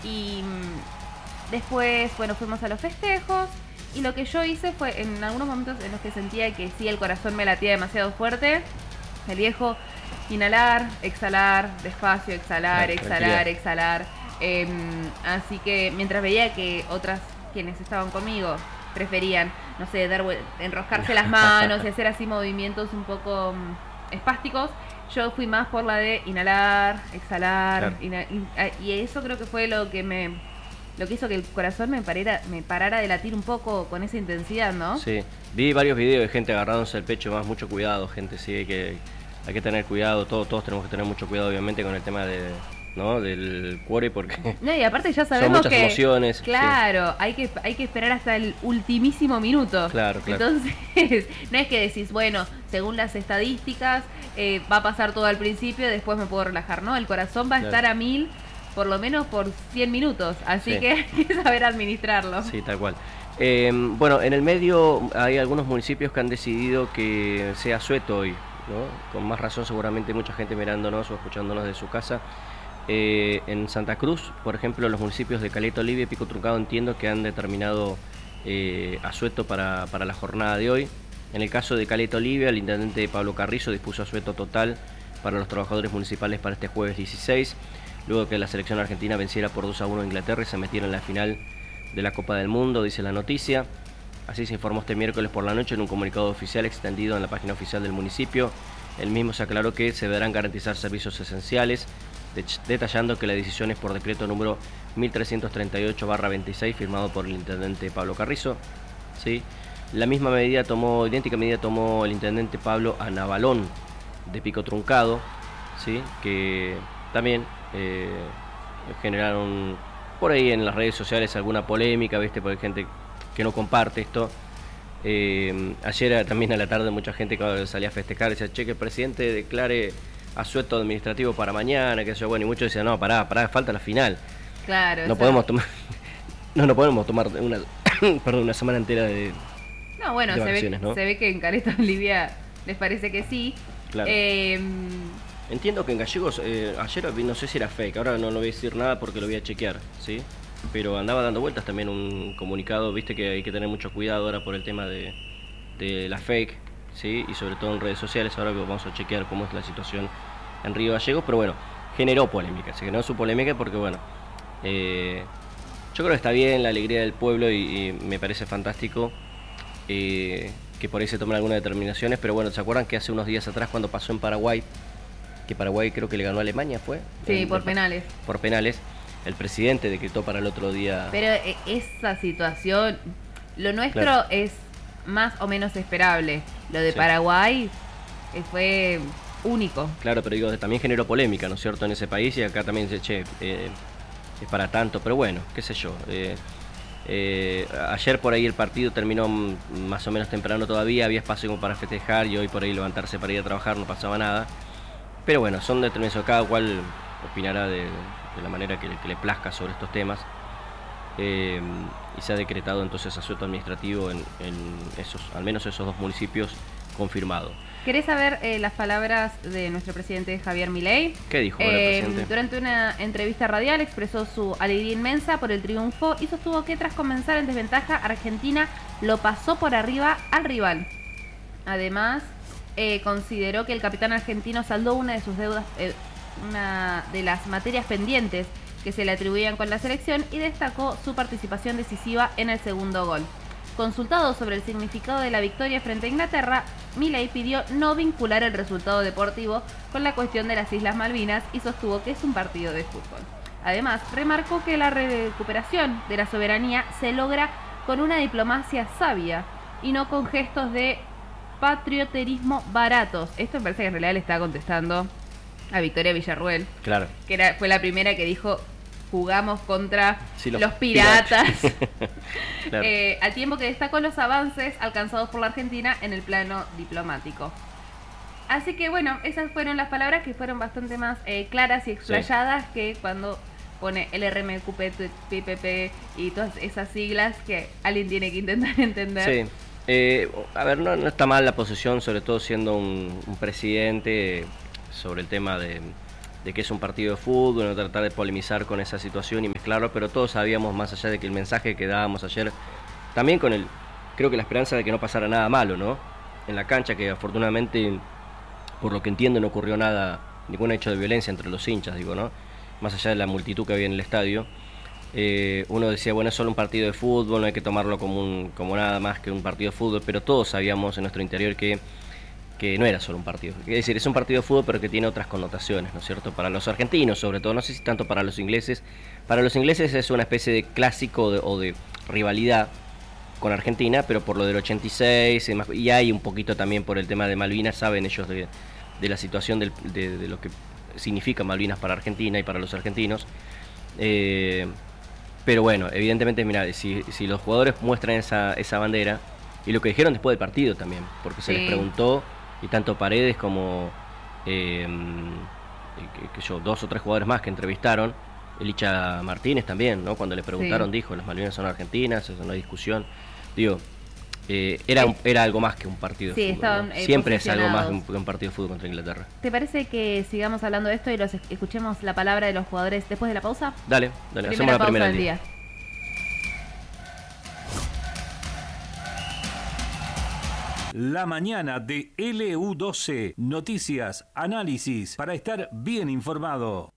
Y después, bueno, fuimos a los festejos. Y lo que yo hice fue, en algunos momentos en los que sentía que sí, el corazón me latía demasiado fuerte, el viejo inhalar, exhalar, despacio, exhalar, exhalar, exhalar. Así que mientras veía que otras quienes estaban conmigo preferían, no sé, enroscarse las manos y hacer así movimientos un poco espásticos, yo fui más por la de inhalar, exhalar, y eso creo que fue lo que hizo que el corazón me parara de latir un poco con esa intensidad, ¿no? Sí, vi varios videos de gente agarrándose el pecho, más mucho cuidado, gente, sí, hay que tener cuidado, todos tenemos que tener mucho cuidado, obviamente, con el tema del cuore, porque no, y aparte ya sabemos son muchas emociones. Claro, sí. hay que esperar hasta el ultimísimo minuto. Claro. Entonces, no es que decís, bueno, según las estadísticas, va a pasar todo al principio, después me puedo relajar, ¿no? El corazón va a estar a 1000, por lo menos por 100 minutos, así que hay que saber administrarlo. Sí, tal cual. Bueno, en el medio hay algunos municipios que han decidido que sea asueto hoy, ¿no? Con más razón seguramente mucha gente mirándonos o escuchándonos de su casa. En Santa Cruz, por ejemplo, los municipios de Caleta Olivia y Pico Truncado entiendo que han determinado asueto para la jornada de hoy. En el caso de Caleta Olivia, el intendente Pablo Carrizo dispuso asueto total para los trabajadores municipales para este jueves 16, luego que la selección argentina venciera por 2-1 a Inglaterra y se metiera en la final de la Copa del Mundo, dice la noticia. Así se informó este miércoles por la noche en un comunicado oficial extendido en la página oficial del municipio. El mismo se aclaró que se deberán garantizar servicios esenciales, detallando que la decisión es por decreto número 1338/26 firmado por el intendente Pablo Carrizo. ¿Sí? Idéntica medida tomó el intendente Pablo Anabalón de Pico Truncado, ¿sí? Que también generaron por ahí en las redes sociales alguna polémica, ¿viste? Porque hay gente que no comparte esto. Ayer también a la tarde mucha gente que salía a festejar decía, che, que el presidente declare asueto administrativo para mañana, que eso, bueno, y muchos decían, no, pará, falta la final. Claro. No podemos tomar una semana entera de vacaciones, ¿no? Se ve que en Caleta Olivia les parece que sí. Claro. Entiendo que en Gallegos, ayer no sé si era fake, ahora no voy a decir nada porque lo voy a chequear, ¿sí? Pero andaba dando vueltas también un comunicado, viste que hay que tener mucho cuidado ahora por el tema de la fake, ¿sí? Y sobre todo en redes sociales, ahora que vamos a chequear cómo es la situación en Río Gallegos, pero bueno, generó polémica, se generó su polémica porque bueno, yo creo que está bien la alegría del pueblo y me parece fantástico que por ahí se tomen algunas determinaciones, pero bueno, ¿se acuerdan que hace unos días atrás cuando pasó en Paraguay, que Paraguay creo que le ganó a Alemania, fue? Sí, por penales. Por penales. El presidente decretó para el otro día... Pero esa situación, lo nuestro claro, es más o menos esperable. Lo de sí, Paraguay fue único. Claro, pero digo, también generó polémica, ¿no es cierto?, en ese país, y acá también dice, che, es para tanto, pero bueno, qué sé yo. Ayer por ahí el partido terminó más o menos temprano todavía, había espacio como para festejar, y hoy por ahí levantarse para ir a trabajar no pasaba nada. Pero bueno, son determinaciones, cada cual opinará de la manera que le plazca sobre estos temas. Y se ha decretado entonces asueto administrativo en al menos esos dos municipios confirmado. ¿Querés saber las palabras de nuestro presidente Javier Milei? ¿Qué dijo el presidente? Durante una entrevista radial expresó su alegría inmensa por el triunfo y sostuvo que tras comenzar en desventaja, Argentina lo pasó por arriba al rival. Además, consideró que el capitán argentino saldó una de sus deudas, una de las materias pendientes que se le atribuían con la selección, y destacó su participación decisiva en el segundo gol. Consultado sobre el significado de la victoria frente a Inglaterra, Milei pidió no vincular el resultado deportivo con la cuestión de las Islas Malvinas y sostuvo que es un partido de fútbol. Además, remarcó que la recuperación de la soberanía se logra con una diplomacia sabia y no con gestos de patrioterismo baratos. Esto me parece que en realidad le está contestando a Victoria Villarruel, claro, que fue la primera que dijo jugamos contra los piratas. Claro. Al tiempo que destacó los avances alcanzados por la Argentina en el plano diplomático. Así que bueno, esas fueron las palabras que fueron bastante más claras y explayadas, sí, que cuando pone el RMQP y todas esas siglas que alguien tiene que intentar entender. Sí. A ver, no está mal la posición, sobre todo siendo un presidente, sobre el tema de que es un partido de fútbol, no tratar de polemizar con esa situación y mezclarlo, pero todos sabíamos, más allá de que el mensaje que dábamos ayer, también con creo que la esperanza de que no pasara nada malo, ¿no? En la cancha, que afortunadamente, por lo que entiendo, no ocurrió nada, ningún hecho de violencia entre los hinchas, digo, ¿no? Más allá de la multitud que había en el estadio. Uno decía, bueno, es solo un partido de fútbol, no hay que tomarlo como nada más que un partido de fútbol, pero todos sabíamos en nuestro interior que no era solo un partido. Es decir, es un partido de fútbol, pero que tiene otras connotaciones, ¿no es cierto? Para los argentinos, sobre todo, no sé si tanto para los ingleses. Para los ingleses es una especie de clásico o de rivalidad con Argentina, pero por lo del 86, y hay un poquito también por el tema de Malvinas, saben ellos de la situación de lo que significa Malvinas para Argentina y para los argentinos. Pero bueno, evidentemente, mirá, si los jugadores muestran esa bandera, y lo que dijeron después del partido también, porque se les preguntó, y tanto Paredes como dos o tres jugadores más que entrevistaron, Licha Martínez también, ¿no? Cuando le preguntaron, dijo, las Malvinas son argentinas, eso no hay discusión. Digo, era algo más que un partido de fútbol, ¿no? Siempre es algo más que un partido de fútbol contra Inglaterra. ¿Te parece que sigamos hablando de esto y escuchemos la palabra de los jugadores después de la pausa? Dale, hacemos la primera del día. La mañana de LU12. Noticias, análisis, para estar bien informado.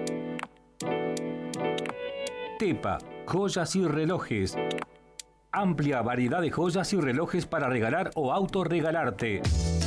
Tepa, joyas y relojes. Amplia variedad de joyas y relojes para regalar o autorregalarte.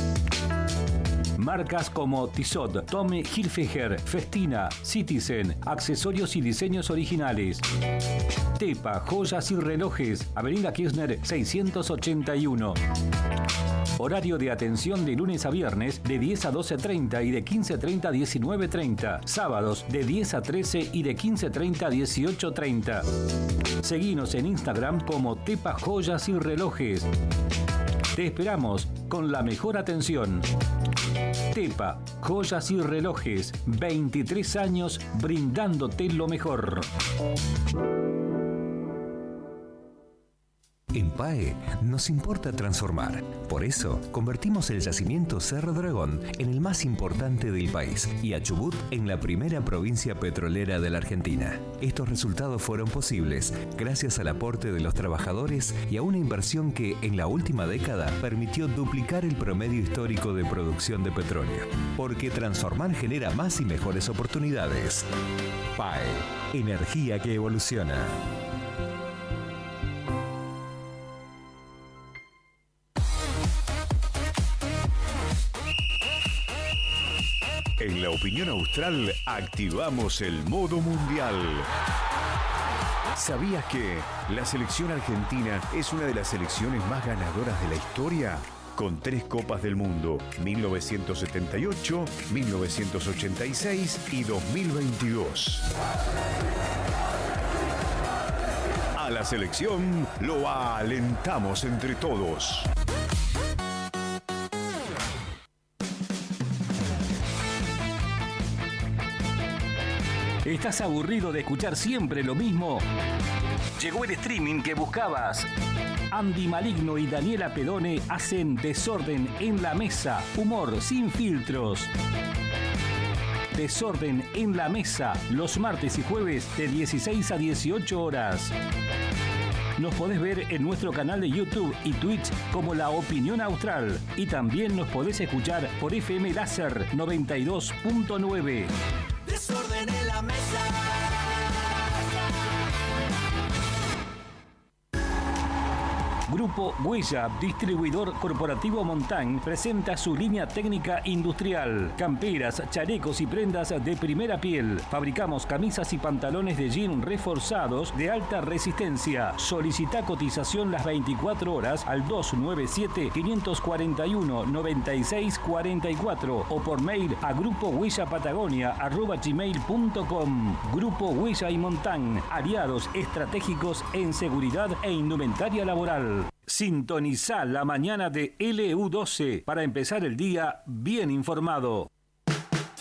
Marcas como Tissot, Tommy Hilfiger, Festina, Citizen, accesorios y diseños originales. Tepa, joyas y relojes, Avenida Kirchner 681. Horario de atención de lunes a viernes de 10 a 12:30 y de 15:30 a 19:30. Sábados de 10 a 13 y de 15:30 a 18:30. Seguinos en Instagram como Tepa Joyas y Relojes. Te esperamos con la mejor atención. Tepa, joyas y relojes, 23 años brindándote lo mejor. En PAE nos importa transformar. Por eso, convertimos el yacimiento Cerro Dragón en el más importante del país y a Chubut en la primera provincia petrolera de la Argentina. Estos resultados fueron posibles gracias al aporte de los trabajadores y a una inversión que, en la última década, permitió duplicar el promedio histórico de producción de petróleo. Porque transformar genera más y mejores oportunidades. PAE, energía que evoluciona. En la opinión austral activamos el modo mundial. ¿Sabías que la selección argentina es una de las selecciones más ganadoras de la historia? Con 3 Copas del Mundo, 1978, 1986 y 2022. A la selección lo alentamos entre todos. ¿Estás aburrido de escuchar siempre lo mismo? Llegó el streaming que buscabas. Andy Maligno y Daniela Pedone hacen Desorden en la Mesa. Humor sin filtros. Desorden en la Mesa, los martes y jueves de 16 a 18 horas. Nos podés ver en nuestro canal de YouTube y Twitch como La Opinión Austral. Y también nos podés escuchar por FM Láser 92.9. Desorden en la mesa. Grupo Huella, distribuidor corporativo Montán, presenta su línea técnica industrial. Camperas, chalecos y prendas de primera piel. Fabricamos camisas y pantalones de jean reforzados de alta resistencia. Solicita cotización las 24 horas al 297-541-9644 o por mail a grupohuellapatagonia@gmail.com. Grupo Huella y Montán, aliados estratégicos en seguridad e indumentaria laboral. Sintoniza la mañana de LU12 para empezar el día bien informado.